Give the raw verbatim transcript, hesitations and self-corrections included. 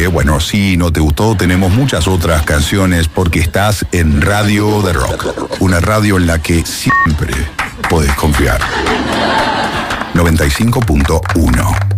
que, bueno, si no te gustó, tenemos muchas otras canciones porque estás en Radio de Rock, una radio en la que siempre podés confiar. noventa y cinco punto uno